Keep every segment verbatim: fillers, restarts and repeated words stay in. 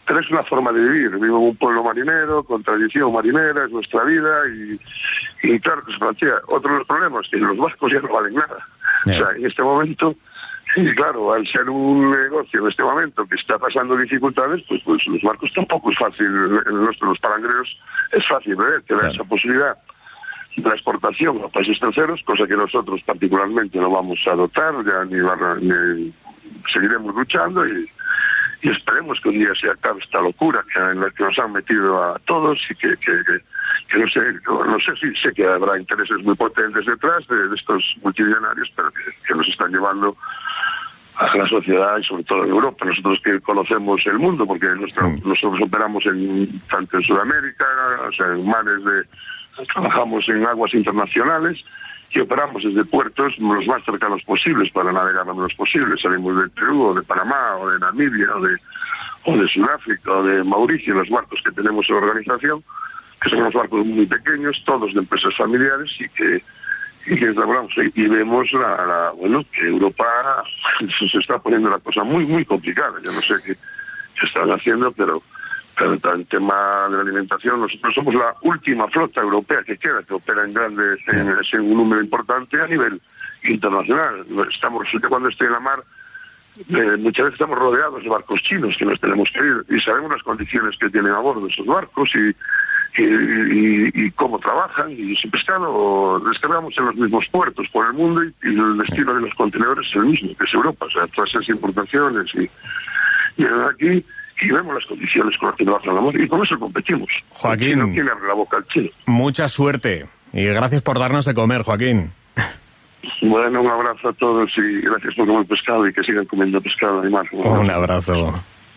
pero es una forma de vivir. Vivo en un pueblo marinero, con tradición marinera, es nuestra vida, y, y claro que se plantea. Otro de los problemas es que los barcos ya no valen nada. Yeah. O sea, en este momento, y claro, al ser un negocio en este momento que está pasando dificultades, pues, pues los barcos tampoco es fácil, en los, los palangreros es fácil ver que da yeah. esa posibilidad de la exportación a países terceros, cosa que nosotros particularmente no vamos a adoptar, ya ni, ni seguiremos luchando y, y esperemos que un día se acabe esta locura que, en la que nos han metido a todos y que, que, que, que no sé, no sé si sé que habrá intereses muy potentes detrás de, de estos multimillonarios, pero que, que nos están llevando a la sociedad y sobre todo en Europa. Nosotros que conocemos el mundo, porque nuestro, sí. nosotros operamos en tanto en Sudamérica, o sea, en mares de... Trabajamos en aguas internacionales y operamos desde puertos los más cercanos posibles para navegar lo menos posible. Salimos de Perú, o de Panamá, o de Namibia, o de, o de Sudáfrica, o de Mauricio, los barcos que tenemos en la organización, que son unos barcos muy pequeños, todos de empresas familiares, y que y que hablamos y vemos la, la bueno que Europa se está poniendo la cosa muy muy complicada. Yo no sé qué, qué están haciendo, pero Pero el tema de la alimentación, nosotros somos la última flota europea que queda, que opera en grandes, en, en un número importante a nivel internacional. Estamos, resulta cuando estoy en la mar, eh, muchas veces estamos rodeados de barcos chinos que nos tenemos que ir, y sabemos las condiciones que tienen a bordo esos barcos y, y, y, y cómo trabajan, y ese pescado descargamos en los mismos puertos por el mundo, y, y el destino de los contenedores es el mismo, que es Europa, o sea, todas esas importaciones y, y aquí... y vemos las condiciones con las que trabajan la y con eso competimos. Joaquín, no tiene la boca al chino. Mucha suerte y gracias por darnos de comer, Joaquín. Bueno, un abrazo a todos y gracias por comer pescado y que sigan comiendo pescado y más. Un, un abrazo.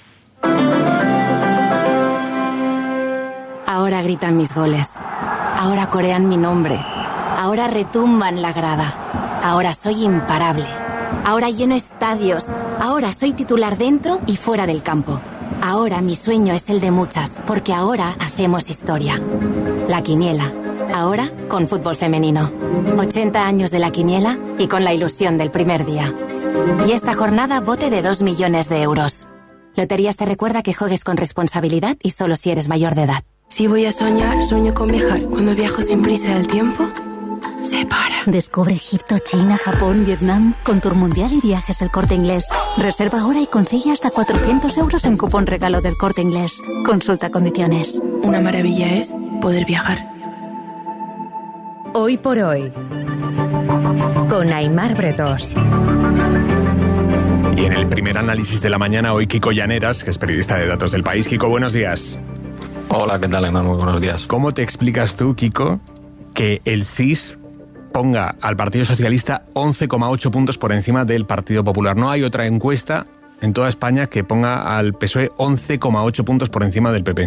Ahora gritan mis goles. Ahora corean mi nombre. Ahora retumban la grada. Ahora soy imparable. Ahora lleno estadios. Ahora soy titular dentro y fuera del campo. Ahora mi sueño es el de muchas, porque ahora hacemos historia. La Quiniela. Ahora con fútbol femenino. ochenta años de la Quiniela y con la ilusión del primer día. Y esta jornada bote de dos millones de euros. Loterías te recuerda que juegues con responsabilidad y solo si eres mayor de edad. Si voy a soñar, sueño con viajar. Cuando viajo sin prisa del tiempo... se para. Descubre Egipto, China, Japón, Vietnam con Tour Mundial y Viajes El Corte Inglés. Reserva ahora y consigue hasta cuatrocientos euros en cupón regalo del Corte Inglés. Consulta condiciones. Una maravilla es poder viajar. Hoy por hoy, con Aimar Bretós. Y en el primer análisis de la mañana, hoy Kiko Llaneras, que es periodista de Datos del País. Kiko, buenos días. Hola, ¿qué tal, Aimar? Muy buenos días. ¿Cómo te explicas tú, Kiko, que el C I S ponga al Partido Socialista once coma ocho puntos por encima del Partido Popular? No hay otra encuesta en toda España que ponga al P S O E once coma ocho puntos por encima del P P.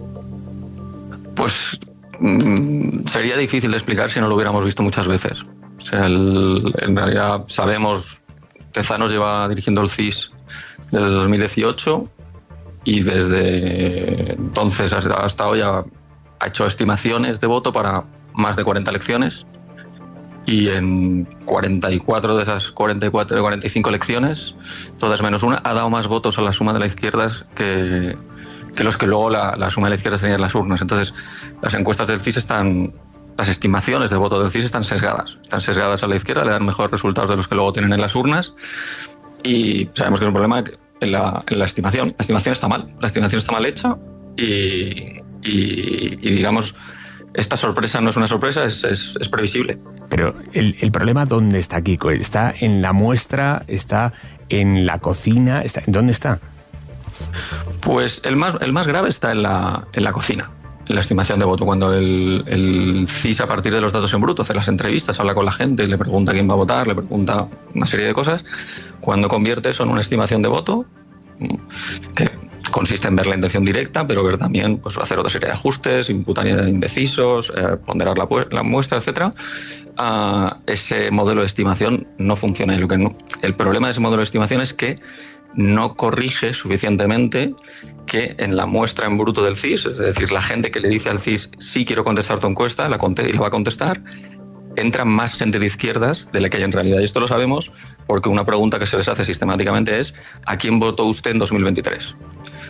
Pues mmm, sería difícil de explicar si no lo hubiéramos visto muchas veces. O sea, el, en realidad sabemos, Tezanos lleva dirigiendo el C I S desde dos mil dieciocho y desde entonces hasta, hasta hoy ha, ha hecho estimaciones de voto para más de cuarenta elecciones, y en cuarenta y cuatro de esas cuarenta y cuatro, cuarenta y cinco elecciones, todas menos una, ha dado más votos a la suma de la izquierda que, que los que luego la, la suma de la izquierda tenía en las urnas. Entonces, las encuestas del C I S están, las estimaciones de voto del C I S están sesgadas. Están sesgadas a la izquierda, le dan mejores resultados de los que luego tienen en las urnas, y sabemos que es un problema en la, en la estimación. La estimación está mal, la estimación está mal hecha, y, y, y digamos... esta sorpresa no es una sorpresa, es, es, es previsible. Pero el, el problema, ¿dónde está, Kiko? ¿Está en la muestra? ¿Está en la cocina? Está, ¿dónde está? Pues el más, el más grave está en la, en la cocina, en la estimación de voto. Cuando el, el C I S, a partir de los datos en bruto, hace las entrevistas, habla con la gente, le pregunta quién va a votar, le pregunta una serie de cosas, cuando convierte eso en una estimación de voto, que consiste en ver la intención directa, pero ver también, pues, hacer otra serie de ajustes, imputar indecisos, eh, ponderar la, la muestra, etcétera. Uh, ese modelo de estimación no funciona. Y lo que no, el problema de ese modelo de estimación es que no corrige suficientemente que en la muestra en bruto del C I S, es decir, la gente que le dice al C I S sí quiero contestar tu encuesta, la conte- y la va a contestar, entra más gente de izquierdas de la que hay en realidad. Y esto lo sabemos porque una pregunta que se les hace sistemáticamente es ¿a quién votó usted en dos mil veintitrés?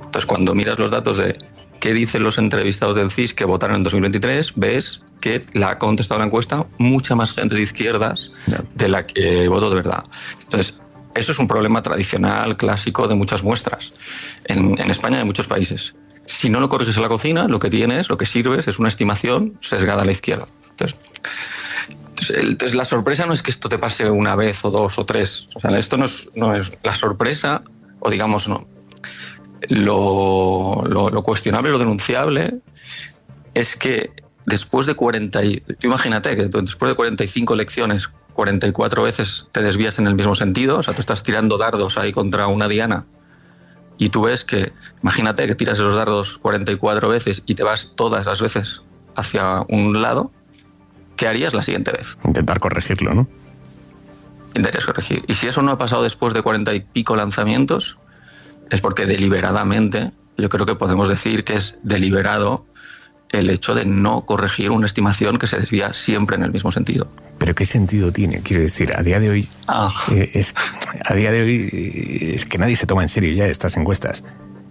Entonces, cuando miras los datos de qué dicen los entrevistados del C I S que votaron en dos mil veintitrés, ves que la ha contestado la encuesta mucha más gente de izquierdas de la que votó de verdad. Entonces, eso es un problema tradicional, clásico de muchas muestras en, en España y en muchos países. Si no lo corriges en la cocina, lo que tienes, lo que sirves, es una estimación sesgada a la izquierda. Entonces, entonces, el, entonces la sorpresa no es que esto te pase una vez o dos o tres. O sea, esto no es, no es la sorpresa, o digamos, no. Lo, lo, lo cuestionable, lo denunciable, es que después de cuarenta, y, tú imagínate que después de cuarenta y cinco elecciones, cuarenta y cuatro veces te desvías en el mismo sentido, o sea, tú estás tirando dardos ahí contra una diana y tú ves que, imagínate que tiras los dardos cuarenta y cuatro veces y te vas todas las veces hacia un lado, ¿qué harías la siguiente vez? Intentar corregirlo, ¿no? Intentarías corregir. Y si eso no ha pasado después de cuarenta y pico lanzamientos, es porque deliberadamente, yo creo que podemos decir que es deliberado el hecho de no corregir una estimación que se desvía siempre en el mismo sentido. ¿Pero qué sentido tiene? Quiero decir, a día de hoy, ah. eh, es, a día de hoy eh, es que nadie se toma en serio ya estas encuestas.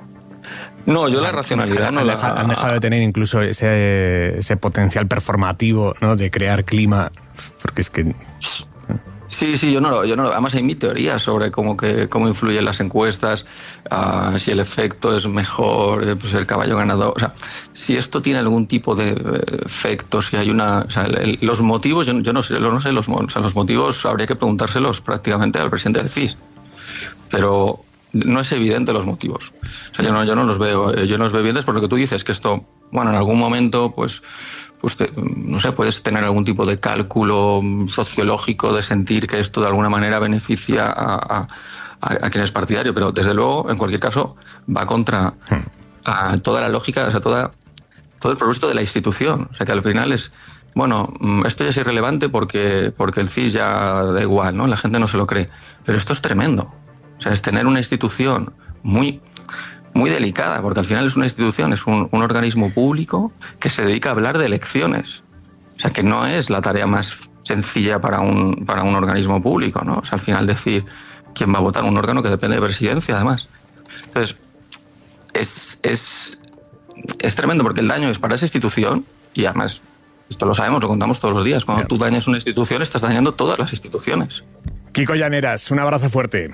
No, yo o sea, la racionalidad han, no han la... Dejado, han dejado de tener incluso ese, ese potencial performativo, ¿no?, de crear clima, porque es que... Sí, sí, yo no lo, yo no lo, además hay mi teoría sobre cómo que cómo influyen las encuestas, uh, si el efecto es mejor, pues el caballo ganador, o sea, si esto tiene algún tipo de efecto, si hay una, o sea, el, los motivos, yo, yo no sé, no sé los, o sea, los motivos habría que preguntárselos prácticamente al presidente del C I S, pero no es evidente los motivos, o sea, yo no, yo no los veo, yo no los veo evidentes por lo que tú dices, que esto, bueno, en algún momento, pues pues te, no sé, puedes tener algún tipo de cálculo sociológico de sentir que esto de alguna manera beneficia a, a, a quien es partidario, pero desde luego, en cualquier caso, va contra a toda la lógica, o sea, toda, todo el propósito de la institución. O sea, que al final es, bueno, esto ya es irrelevante porque, porque el C I S ya da igual, ¿no? La gente no se lo cree. Pero esto es tremendo. O sea, es tener una institución muy... muy delicada, porque al final es una institución, es un, un organismo público que se dedica a hablar de elecciones. O sea, que no es la tarea más sencilla para un, para un organismo público, ¿no? O sea, al final decir quién va a votar, un órgano que depende de presidencia, además. Entonces, es, es, es tremendo, porque el daño es para esa institución, y además, esto lo sabemos, lo contamos todos los días, cuando claro. tú dañas una institución, estás dañando todas las instituciones. Kiko Llaneras, un abrazo fuerte.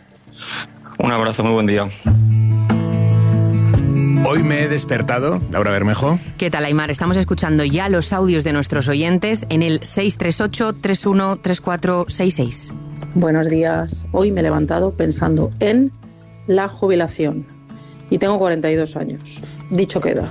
Un abrazo, muy buen día. Hoy me he despertado, Laura Bermejo. ¿Qué tal, Aimar? Estamos escuchando ya los audios de nuestros oyentes en el seis tres ocho, tres uno tres cuatro seis seis. Buenos días. Hoy me he levantado pensando en la jubilación y tengo cuarenta y dos años. Dicho queda.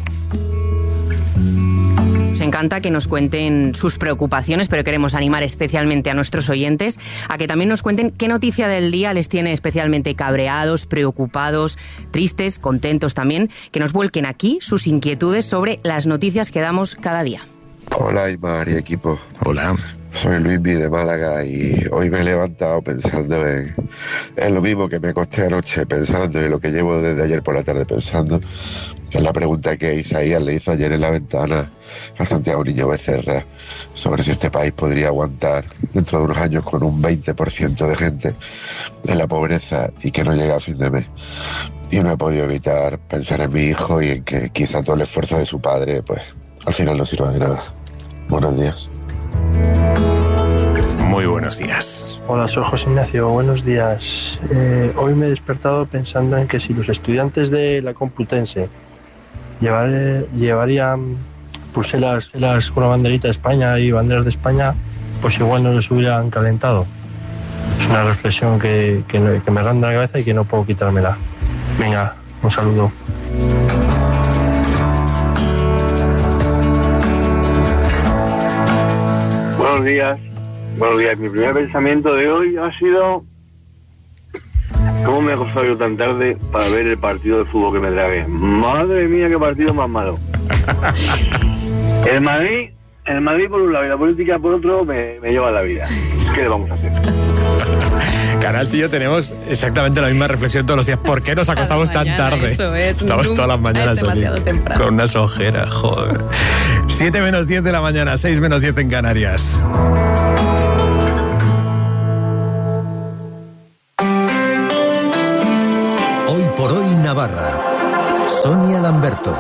Nos encanta que nos cuenten sus preocupaciones, pero queremos animar especialmente a nuestros oyentes a que también nos cuenten qué noticia del día les tiene especialmente cabreados, preocupados, tristes, contentos también, que nos vuelquen aquí sus inquietudes sobre las noticias que damos cada día. Hola, Aimar y equipo. Hola. Soy Luismi de Málaga y hoy me he levantado pensando en, en lo mismo que me acosté anoche pensando y lo que llevo desde ayer por la tarde pensando. Es la pregunta que Isaías le hizo ayer en la ventana a Santiago Niño Becerra sobre si este país podría aguantar dentro de unos años con un veinte por ciento de gente en la pobreza y que no llega a fin de mes. Y no he podido evitar pensar en mi hijo y en que quizá todo el esfuerzo de su padre pues al final no sirva de nada. Buenos días. Muy buenos días. Hola, soy José Ignacio, buenos días. Eh, hoy me he despertado pensando en que si los estudiantes de la Complutense llevar, llevarían pulseras las con la banderita de España y banderas de España, pues igual no les hubieran calentado. Es una reflexión que, que, que me ronda la cabeza y que no puedo quitármela. Venga, un saludo. Buenos días. Buenos días. Mi primer pensamiento de hoy ha sido ¿cómo me he acostado yo tan tarde para ver el partido de fútbol que me tragué? Madre mía, qué partido más malo. El Madrid, el Madrid por un lado y la política por otro me, me lleva a la vida. ¿Qué le vamos a hacer? Canal y yo tenemos exactamente la misma reflexión todos los días. ¿Por qué nos acostamos mañana, tan tarde? Eso es, Estamos todas las mañanas es demasiado aquí, temprano. con unas ojeras, joder. siete menos diez de la mañana, seis menos diez en Canarias. Hoy por hoy Navarra. Sonia Lamberto.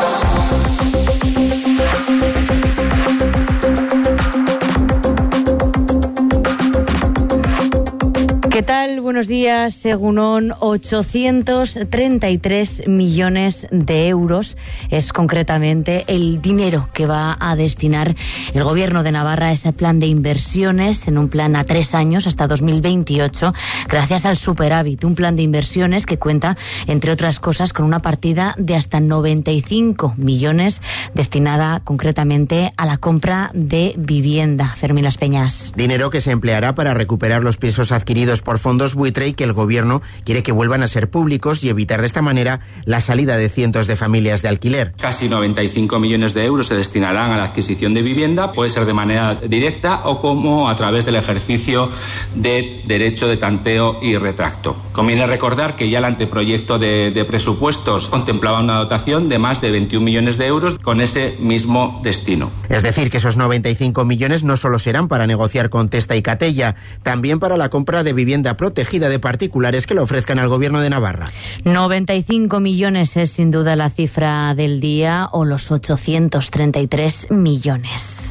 ¿Qué tal? Buenos días. Según ochocientos treinta y tres millones de euros es concretamente el dinero que va a destinar el Gobierno de Navarra a ese plan de inversiones, en un plan a tres años hasta dos mil veintiocho, gracias al superávit. Un plan de inversiones que cuenta, entre otras cosas, con una partida de hasta noventa y cinco millones destinada concretamente a la compra de vivienda. Fermín Las Peñas. Dinero que se empleará para recuperar los pisos adquiridos por fondos buitre y que el Gobierno quiere que vuelvan a ser públicos y evitar de esta manera la salida de cientos de familias de alquiler. Casi noventa y cinco millones de euros se destinarán a la adquisición de vivienda, puede ser de manera directa o como a través del ejercicio de derecho de tanteo y retracto. Conviene recordar que ya el anteproyecto de, de presupuestos contemplaba una dotación de más de veintiún millones de euros con ese mismo destino. Es decir, que esos noventa y cinco millones no solo serán para negociar con Testa y Catella, también para la compra de vivienda protegida de particulares que lo ofrezcan al Gobierno de Navarra. noventa y cinco millones es sin duda la cifra del día, o los ochocientos treinta y tres millones.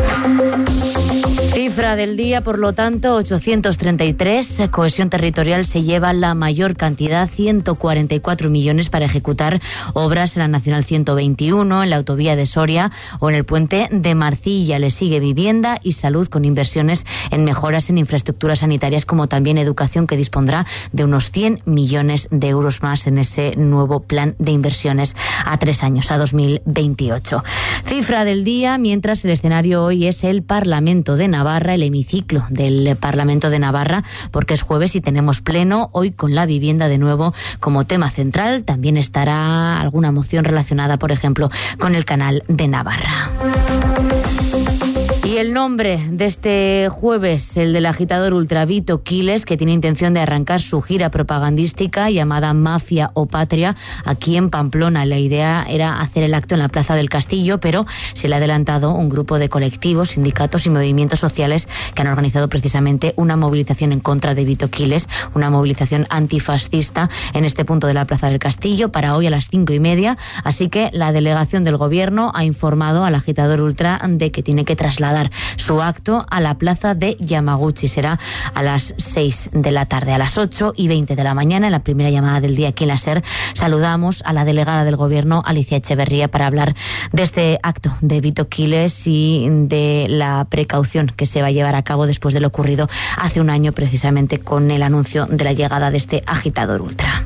Cifra del día, por lo tanto, ochocientos treinta y tres. Cohesión Territorial se lleva la mayor cantidad, ciento cuarenta y cuatro millones para ejecutar obras en la Nacional ciento veintiuno, en la autovía de Soria o en el puente de Marcilla. Le sigue Vivienda y Salud, con inversiones en mejoras en infraestructuras sanitarias, como también Educación, que dispondrá de unos cien millones de euros más en ese nuevo plan de inversiones a tres años, a dos mil veintiocho. Cifra del día, mientras el escenario hoy es el Parlamento de Navarra, el hemiciclo del Parlamento de Navarra, porque es jueves y tenemos pleno hoy con la vivienda de nuevo como tema central. También estará alguna moción relacionada, por ejemplo, con el Canal de Navarra. Y el nombre de este jueves, el del agitador ultra Vito Quiles, que tiene intención de arrancar su gira propagandística llamada Mafia o Patria aquí en Pamplona. La idea era hacer el acto en la Plaza del Castillo, pero se le ha adelantado un grupo de colectivos, sindicatos y movimientos sociales que han organizado precisamente una movilización en contra de Vito Quiles, una movilización antifascista en este punto de la Plaza del Castillo para hoy a las cinco y media. Así que la delegación del Gobierno ha informado al agitador ultra de que tiene que trasladar su acto a la plaza de Yamaguchi. Será a las seis de la tarde. A las ocho y veinte de la mañana, en la primera llamada del día aquí en la SER, saludamos a la delegada del Gobierno, Alicia Echeverría, para hablar de este acto de Vito Quiles y de la precaución que se va a llevar a cabo después de lo ocurrido hace un año, precisamente con el anuncio de la llegada de este agitador ultra.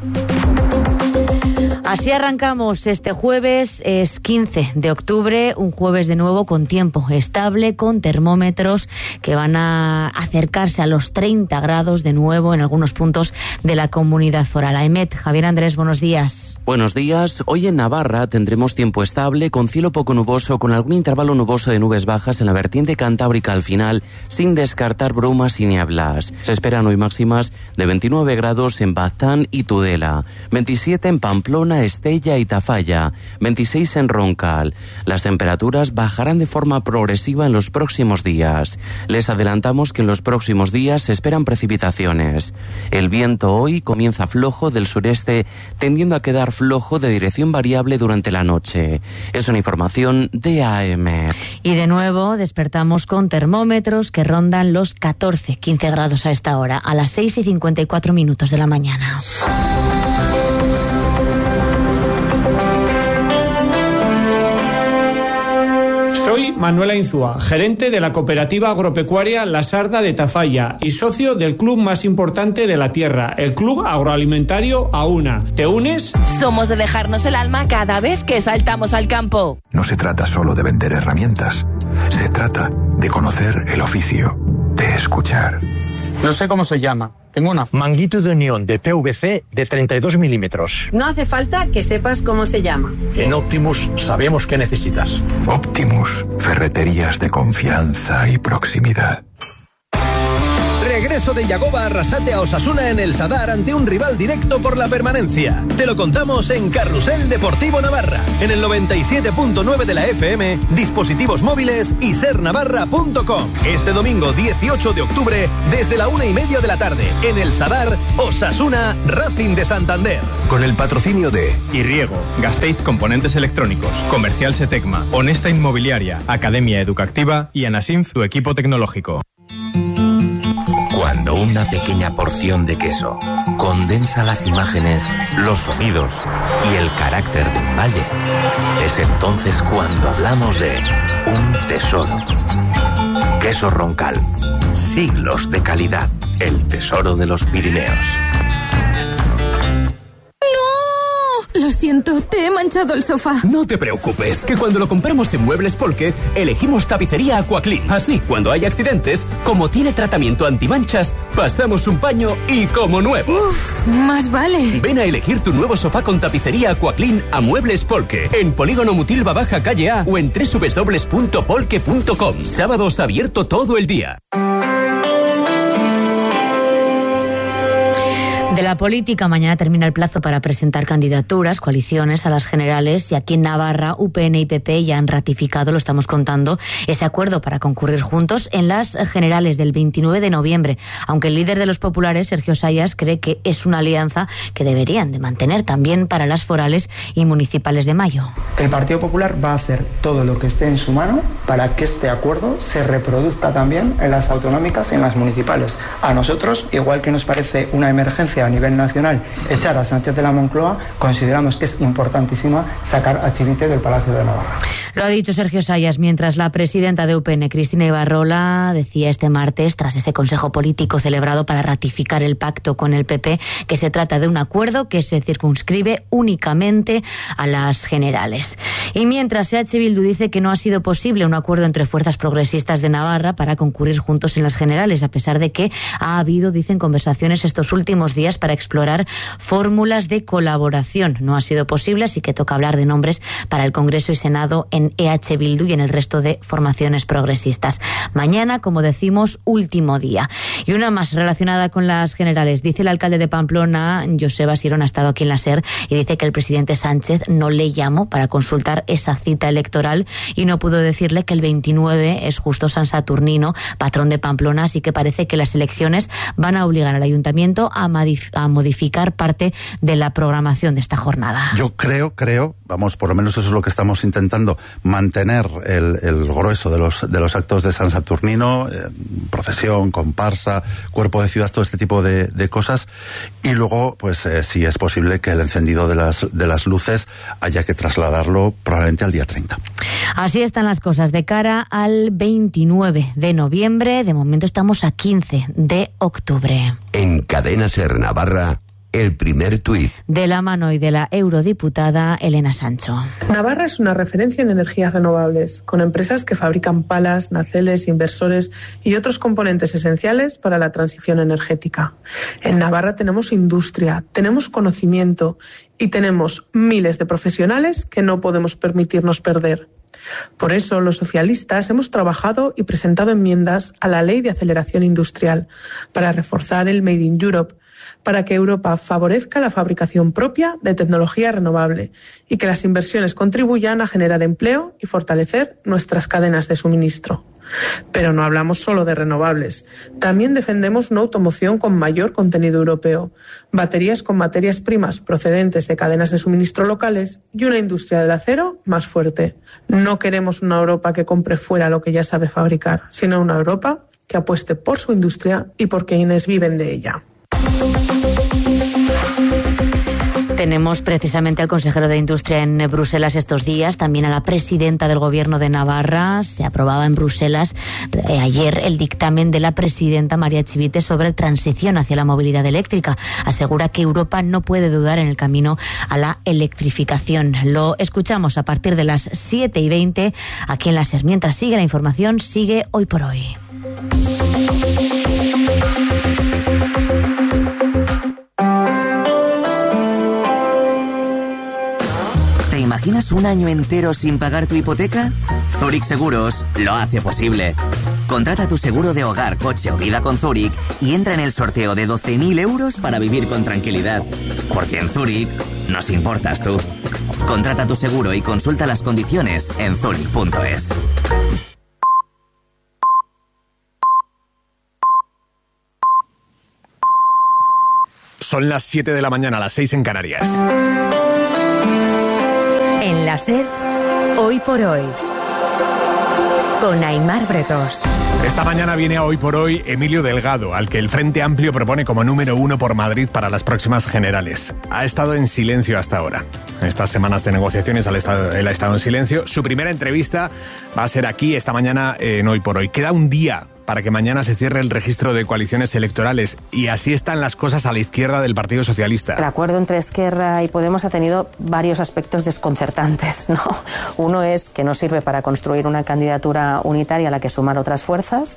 Así arrancamos este jueves, es quince de octubre, un jueves de nuevo con tiempo estable, con termómetros que van a acercarse a los treinta grados de nuevo en algunos puntos de la comunidad foral. AEMET, Javier Andrés, buenos días. Buenos días. Hoy en Navarra tendremos tiempo estable, con cielo poco nuboso, con algún intervalo nuboso de nubes bajas en la vertiente cantábrica al final, sin descartar brumas y nieblas. Se esperan hoy máximas de veintinueve grados en Baztán y Tudela, veintisiete en Pamplona, Estella y Tafalla, veintiséis en Roncal. Las temperaturas bajarán de forma progresiva en los próximos días. Les adelantamos que en los próximos días se esperan precipitaciones. El viento hoy comienza flojo del sureste, tendiendo a quedar flojo de dirección variable durante la noche. Es una información de A M. Y de nuevo despertamos con termómetros que rondan los catorce, quince grados a esta hora, a las seis y cincuenta y cuatro minutos de la mañana. Soy Manuela Inzúa, gerente de la cooperativa agropecuaria La Sarda de Tafalla y socio del club más importante de la tierra, el Club Agroalimentario AUNA. ¿Te unes? Somos de dejarnos el alma cada vez que saltamos al campo. No se trata solo de vender herramientas, se trata de conocer el oficio, de escuchar. No sé cómo se llama. Tengo una manguito de unión de P V C de treinta y dos milímetros. No hace falta que sepas cómo se llama. En Optimus sabemos qué necesitas. Optimus, ferreterías de confianza y proximidad. regreso de Yagoba Arrasate a Osasuna en el Sadar ante un rival directo por la permanencia. Te lo contamos en Carrusel Deportivo Navarra, en el noventa y siete punto nueve de la F M, dispositivos móviles y ser navarra punto com. Este domingo dieciocho de octubre, desde la una y media de la tarde, en el Sadar, Osasuna, Racing de Santander. Con el patrocinio de Irriego, Gasteiz Componentes Electrónicos, Comercial Setecma, Honesta Inmobiliaria, Academia Educativa y Anasinf, tu equipo tecnológico. Cuando una pequeña porción de queso condensa las imágenes, los sonidos y el carácter de un valle, es entonces cuando hablamos de un tesoro. Queso Roncal, siglos de calidad, el tesoro de los Pirineos. Lo siento, te he manchado el sofá. No te preocupes, que cuando lo compramos en Muebles Polke, elegimos tapicería Aquaclean. Así, cuando hay accidentes, como tiene tratamiento antimanchas, pasamos un paño y como nuevo. Uf, más vale. Ven a elegir tu nuevo sofá con tapicería Aquaclean a Muebles Polke, en Polígono Mutilva Baja Calle A o en doble u doble u doble u punto polke punto com. Sábados abierto todo el día. De la política, mañana termina el plazo para presentar candidaturas, coaliciones a las generales, y aquí en Navarra, U P N y P P ya han ratificado, lo estamos contando, ese acuerdo para concurrir juntos en las generales del veintinueve de noviembre, aunque el líder de los populares, Sergio Sayas, cree que es una alianza que deberían de mantener también para las forales y municipales de mayo. El Partido Popular va a hacer todo lo que esté en su mano para que este acuerdo se reproduzca también en las autonómicas y en las municipales. A nosotros, igual que nos parece una emergencia a nivel nacional echar a Sánchez de la Moncloa, consideramos que es importantísima sacar a Chivite del Palacio de Navarra. Lo ha dicho Sergio Sayas, mientras la presidenta de U P N, Cristina Ibarrola, decía este martes, tras ese consejo político celebrado para ratificar el pacto con el P P, que se trata de un acuerdo que se circunscribe únicamente a las generales. Y mientras E H Bildu dice que no ha sido posible un acuerdo entre fuerzas progresistas de Navarra para concurrir juntos en las generales, a pesar de que ha habido, dicen, conversaciones estos últimos días para explorar fórmulas de colaboración. No ha sido posible, así que toca hablar de nombres para el Congreso y Senado en E H Bildu y en el resto de formaciones progresistas. Mañana, como decimos, último día. Y una más relacionada con las generales. Dice el alcalde de Pamplona, Joseba Sirón, ha estado aquí en la SER, y dice que el presidente Sánchez no le llamó para consultar esa cita electoral y no pudo decirle que el veintinueve es justo San Saturnino, patrón de Pamplona, así que parece que las elecciones van a obligar al ayuntamiento a a modificar parte de la programación de esta jornada. Yo creo, creo, vamos, por lo menos eso es lo que estamos intentando, mantener el, el grueso de los de los actos de San Saturnino, eh, procesión, comparsa, cuerpo de ciudad, todo este tipo de, de cosas, y luego, pues, eh, si es posible que el encendido de las de las luces haya que trasladarlo probablemente al día treinta. Así están las cosas de cara al veintinueve de noviembre. De momento estamos a quince de octubre. En Cadena Ser Navarra, el primer tuit. De la mano y de la eurodiputada Elena Sancho. Navarra es una referencia en energías renovables, con empresas que fabrican palas, naceles, inversores y otros componentes esenciales para la transición energética. En Navarra tenemos industria, tenemos conocimiento y tenemos miles de profesionales que no podemos permitirnos perder. Por eso, los socialistas hemos trabajado y presentado enmiendas a la Ley de Aceleración Industrial para reforzar el Made in Europe, para que Europa favorezca la fabricación propia de tecnología renovable y que las inversiones contribuyan a generar empleo y fortalecer nuestras cadenas de suministro. Pero no hablamos solo de renovables. También defendemos una automoción con mayor contenido europeo, baterías con materias primas procedentes de cadenas de suministro locales y una industria del acero más fuerte. No queremos una Europa que compre fuera lo que ya sabe fabricar, sino una Europa que apueste por su industria y por quienes viven de ella. Tenemos precisamente al consejero de Industria en Bruselas estos días, también a la presidenta del Gobierno de Navarra. Se aprobaba en Bruselas eh, ayer el dictamen de la presidenta María Chivite sobre transición hacia la movilidad eléctrica. Asegura que Europa no puede dudar en el camino a la electrificación. Lo escuchamos a partir de las siete y veinte aquí en la SER. Mientras sigue la información, sigue Hoy por Hoy. ¿Te imaginas un año entero sin pagar tu hipoteca? Zurich Seguros lo hace posible. Contrata tu seguro de hogar, coche o vida con Zurich y entra en el sorteo de doce mil euros para vivir con tranquilidad. Porque en Zurich nos importas tú. Contrata tu seguro y consulta las condiciones en zurich punto es. Son las siete de la mañana, las seis en Canarias. En la SER, Hoy por Hoy, con Aimar Bretos. Esta mañana viene a Hoy por Hoy Emilio Delgado, al que el Frente Amplio propone como número uno por Madrid para las próximas generales. Ha estado en silencio hasta ahora. En estas semanas de negociaciones él ha estado, él ha estado en silencio. Su primera entrevista va a ser aquí esta mañana en Hoy por Hoy. Queda un día para que mañana se cierre el registro de coaliciones electorales y así están las cosas a la izquierda del Partido Socialista. El acuerdo entre Esquerra y Podemos ha tenido varios aspectos desconcertantes, ¿no? Uno es que no sirve para construir una candidatura unitaria a la que sumar otras fuerzas.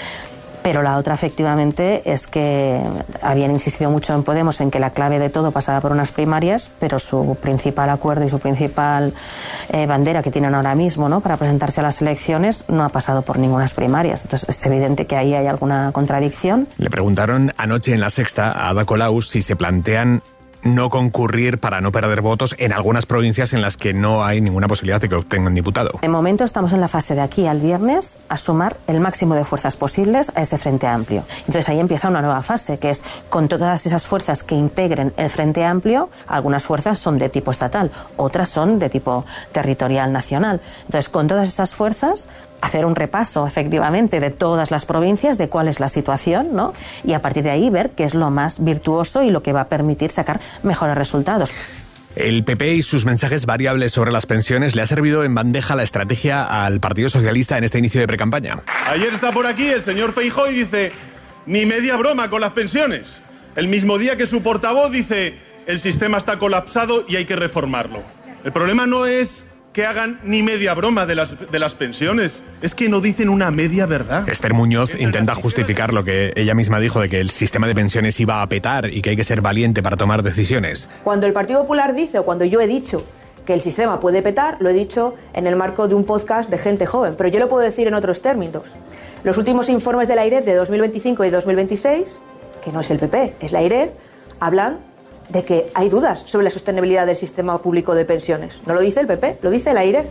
Pero la otra, efectivamente, es que habían insistido mucho en Podemos en que la clave de todo pasaba por unas primarias, pero su principal acuerdo y su principal eh, bandera que tienen ahora mismo, ¿no?, para presentarse a las elecciones no ha pasado por ninguna primarias. Entonces es evidente que ahí hay alguna contradicción. Le preguntaron anoche en La Sexta a Ada Colau si se plantean no concurrir para no perder votos en algunas provincias en las que no hay ninguna posibilidad de que obtengan diputado. De momento estamos en la fase de aquí al viernes a sumar el máximo de fuerzas posibles a ese Frente Amplio. Entonces ahí empieza una nueva fase, que es con todas esas fuerzas que integren el Frente Amplio. Algunas fuerzas son de tipo estatal, otras son de tipo territorial nacional. Entonces con todas esas fuerzas hacer un repaso, efectivamente, de todas las provincias, de cuál es la situación, ¿no? Y a partir de ahí ver qué es lo más virtuoso y lo que va a permitir sacar mejores resultados. El P P y sus mensajes variables sobre las pensiones le ha servido en bandeja la estrategia al Partido Socialista en este inicio de precampaña. Ayer está por aquí el señor Feijóo y dice, ni media broma con las pensiones. El mismo día que su portavoz dice, el sistema está colapsado y hay que reformarlo. El problema no es que hagan ni media broma de las, de las pensiones. Es que no dicen una media verdad. Esther Muñoz intenta justificar lo que ella misma dijo de que el sistema de pensiones iba a petar y que hay que ser valiente para tomar decisiones. Cuando el Partido Popular dice, o cuando yo he dicho que el sistema puede petar, lo he dicho en el marco de un podcast de gente joven, pero yo lo puedo decir en otros términos. Los últimos informes de la AIREF de dos mil veinticinco y dos mil veintiséis, que no es el P P, es la AIREF, hablan de que hay dudas sobre la sostenibilidad del sistema público de pensiones. No lo dice el P P, lo dice la AIREF.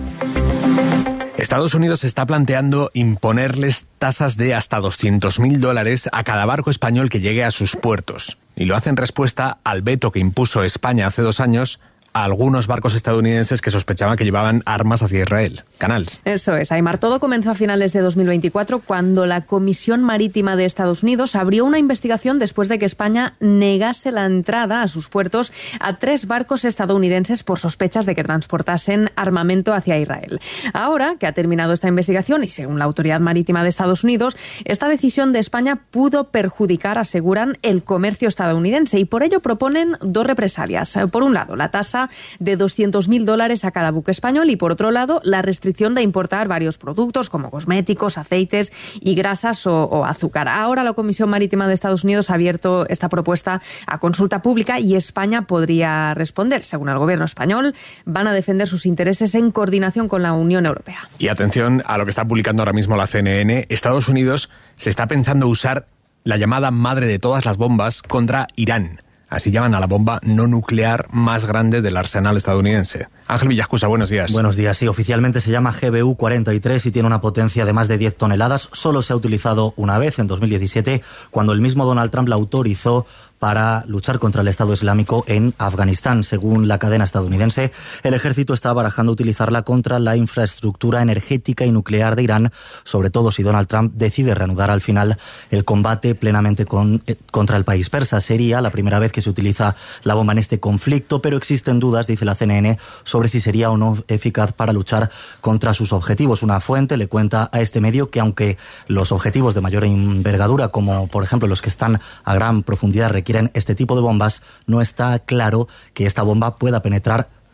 Estados Unidos está planteando imponerles tasas de hasta doscientos mil dólares a cada barco español que llegue a sus puertos. Y lo hace en respuesta al veto que impuso España hace dos años a algunos barcos estadounidenses que sospechaban que llevaban armas hacia Israel. Canals. Eso es, Aimar. Todo comenzó a finales de dos mil veinticuatro cuando la Comisión Marítima de Estados Unidos abrió una investigación después de que España negase la entrada a sus puertos a tres barcos estadounidenses por sospechas de que transportasen armamento hacia Israel. Ahora que ha terminado esta investigación y según la Autoridad Marítima de Estados Unidos, esta decisión de España pudo perjudicar, aseguran, el comercio estadounidense y por ello proponen dos represalias. Por un lado, la tasa de doscientos mil dólares a cada buque español y, por otro lado, la restricción de importar varios productos como cosméticos, aceites y grasas o, o azúcar. Ahora la Comisión Marítima de Estados Unidos ha abierto esta propuesta a consulta pública y España podría responder. Según el gobierno español, van a defender sus intereses en coordinación con la Unión Europea. Y atención a lo que está publicando ahora mismo la C N N. Estados Unidos se está pensando usar la llamada madre de todas las bombas contra Irán. Así llaman a la bomba no nuclear más grande del arsenal estadounidense. Ángel Villascusa, buenos días. Buenos días, sí. Oficialmente se llama G B U cuarenta y tres y tiene una potencia de más de diez toneladas. Solo se ha utilizado una vez, en dos mil diecisiete, cuando el mismo Donald Trump la autorizó para luchar contra el Estado Islámico en Afganistán. Según la cadena estadounidense, el ejército está barajando utilizarla contra la infraestructura energética y nuclear de Irán, sobre todo si Donald Trump decide reanudar al final el combate plenamente con, eh, contra el país persa. Sería la primera vez que se utiliza la bomba en este conflicto, pero existen dudas, dice la C N N, sobre si sería o no eficaz para luchar contra sus objetivos. Una fuente le cuenta a este medio que aunque los objetivos de mayor envergadura, como por ejemplo los que están a gran profundidad, requieren este tipo de bombas, no está claro que esta bomba pueda penetrar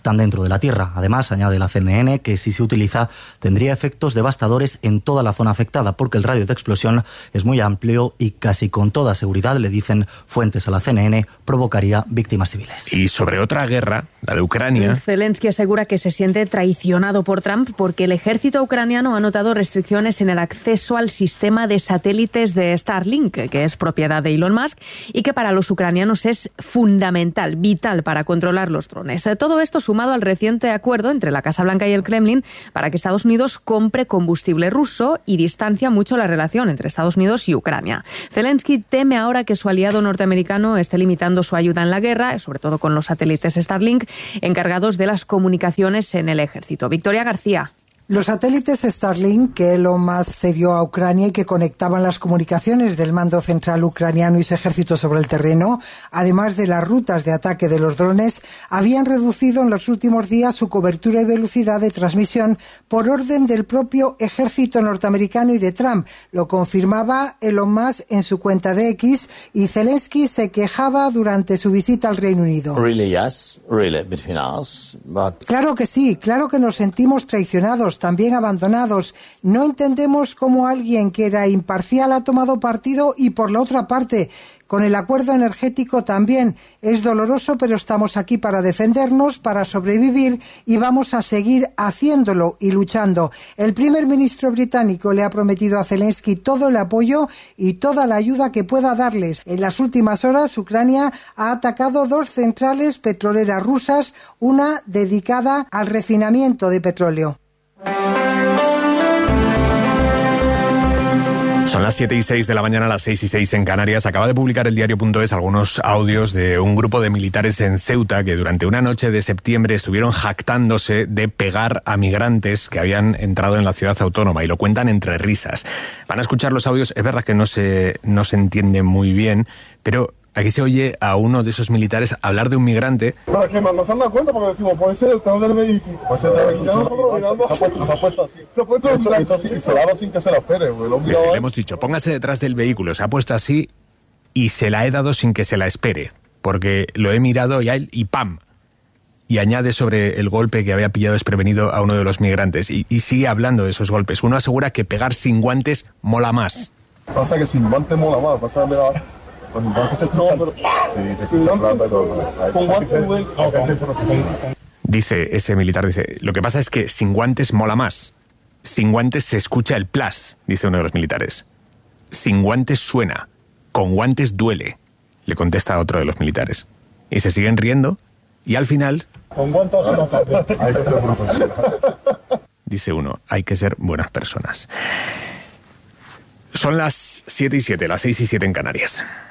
están dentro de la tierra. Además, añade la C N N que si se utiliza tendría efectos devastadores en toda la zona afectada, porque el radio de explosión es muy amplio y casi con toda seguridad, le dicen fuentes a la C N N, provocaría víctimas civiles. Y sobre otra guerra, la de Ucrania... Zelensky asegura que se siente traicionado por Trump porque el ejército ucraniano ha notado restricciones en el acceso al sistema de satélites de Starlink, que es propiedad de Elon Musk, y que para los ucranianos es fundamental, vital para controlar los drones. Todo esto sumado al reciente acuerdo entre la Casa Blanca y el Kremlin para que Estados Unidos compre combustible ruso y distancia mucho la relación entre Estados Unidos y Ucrania. Zelensky teme ahora que su aliado norteamericano esté limitando su ayuda en la guerra, sobre todo con los satélites Starlink, encargados de las comunicaciones en el ejército. Victoria García. Los satélites Starlink que Elon Musk cedió a Ucrania y que conectaban las comunicaciones del mando central ucraniano y su ejército sobre el terreno, además de las rutas de ataque de los drones, habían reducido en los últimos días su cobertura y velocidad de transmisión por orden del propio ejército norteamericano y de Trump. Lo confirmaba Elon Musk en su cuenta de X y Zelensky se quejaba durante su visita al Reino Unido. Really, yes, really, between us, but... Claro que sí, claro que nos sentimos traicionados, también abandonados. No entendemos cómo alguien que era imparcial ha tomado partido y por la otra parte, con el acuerdo energético también. Es doloroso, pero estamos aquí para defendernos, para sobrevivir y vamos a seguir haciéndolo y luchando. El primer ministro británico le ha prometido a Zelensky todo el apoyo y toda la ayuda que pueda darles. En las últimas horas, Ucrania ha atacado dos centrales petroleras rusas, una dedicada al refinamiento de petróleo. Son las siete y seis de la mañana, las seis y seis en Canarias. Acaba de publicar el diario.es algunos audios de un grupo de militares en Ceuta que durante una noche de septiembre estuvieron jactándose de pegar a migrantes que habían entrado en la ciudad autónoma, y lo cuentan entre risas. Van a escuchar los audios, es verdad que no se, no se entiende muy bien, pero aquí se oye a uno de esos militares hablar de un migrante. Pero es que no se han dado cuenta porque decimos, puede ser el tren del vehículo. Puede ser el vehículo. Se ha puesto así. Se ha puesto en blanco así y se la ha dado sin que se la espere. Le hemos dicho, póngase detrás del vehículo. Se ha puesto así y se la he dado sin que se la espere. Porque lo he mirado y, y ¡pam! Y añade sobre el golpe que había pillado desprevenido a uno de los migrantes. Y, y sigue hablando de esos golpes. Uno asegura que pegar sin guantes mola más. Pasa que sin guantes mola más. Pasa que me da... Dice ese militar, dice, lo que pasa es que sin guantes mola más. Sin guantes se escucha el plas, dice uno de los militares. Sin guantes suena, con guantes duele, le contesta a otro de los militares. Y se siguen riendo y al final... Con guantes hay que ser buenas personas. Dice uno, hay que ser buenas personas. Son las siete y siete, las seis y siete en Canarias.